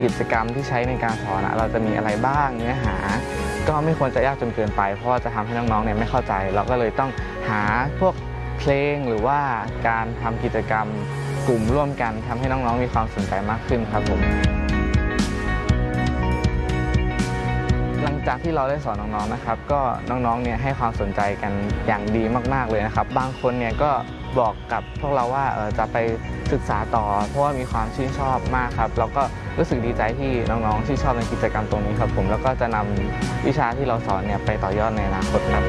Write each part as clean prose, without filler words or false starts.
กิจกรรมที่ใช้ในการสอนเราจะมีอะไรบ้างเนื้อหาก็ไม่ควรจะยากจนเกินไปเพราะว่าจะทำให้น้องๆเนี่ยไม่เข้าใจเราก็เลยต้องหาพวกเพลงหรือว่าการทำกิจกรรมกลุ่มร่วมกันทำให้น้องๆมีความสนใจมากขึ้นครับผมหลังจากที่เราได้สอนน้องๆนะครับก็น้องๆเนี่ยให้ความสนใจกันอย่างดีมากๆเลยนะครับบางคนเนี่ยก็บอกกับพวกเราว่าจะไปศึกษาต่อเพราะว่ามีความชื่นชอบมากครับเราก็รู้สึกดีใจที่น้องๆที่ชอบในกิจกรรมตรงนี้ครับผมแล้วก็จะนำวิชาที่เราสอนเนี่ยไปต่อยอดในอนาคตครับ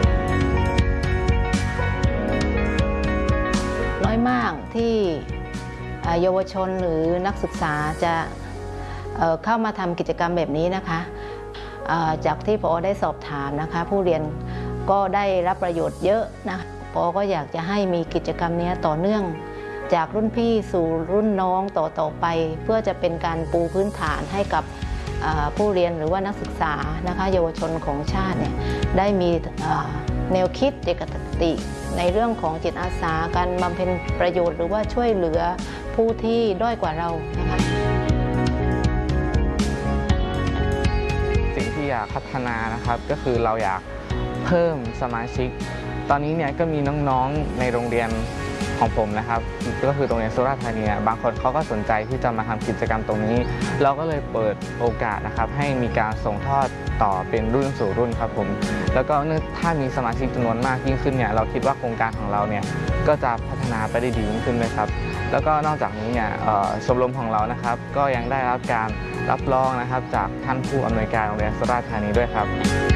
น้อยมากที่เยาวชนหรือนักศึกษาจะเข้ามาทำกิจกรรมแบบนี้นะคะจากที่ผอ.ได้สอบถามนะคะผู้เรียนก็ได้รับประโยชน์เยอะนะผอ.ก็อยากจะให้มีกิจกรรมนี้ต่อเนื่องจากรุ่นพี่สู่รุ่นน้องต่อไปเพื่อจะเป็นการปูพื้นฐานให้กับผู้เรียนหรือว่านักศึกษานะคะเยาวชนของชาติเนี่ยได้มีแนวคิดเจตคติในเรื่องของจิตอาสาการบำเพ็ญประโยชน์หรือว่าช่วยเหลือผู้ที่ด้อยกว่าเรานะคะสิ่งที่อยากพัฒนานะครับก็คือเราอยากเพิ่มสมาชิกตอนนี้เนี่ยก็มีน้องๆในโรงเรียนของผมนะครับก็คือโรงเรียนสุราษฎร์ธานีบางคนเขาก็สนใจที่จะมาทำกิจกรรมตรงนี้เราก็เลยเปิดโอกาสนะครับให้มีการส่งทอดต่อเป็นรุ่นสู่รุ่นครับผมแล้วก็ถ้ามีสมาชิกจำนวนมากยิ่งขึ้นเนี่ยเราคิดว่าโครงการของเราเนี่ยก็จะพัฒนาไปได้ดียิ่งขึ้นเลยครับแล้วก็นอกจากนี้เนี่ยชมรมของเรานะครับก็ยังได้รับการรับรองนะครับจากท่านผู้อำนวยการโรงเรียนสุราษฎร์ธานีด้วยครับ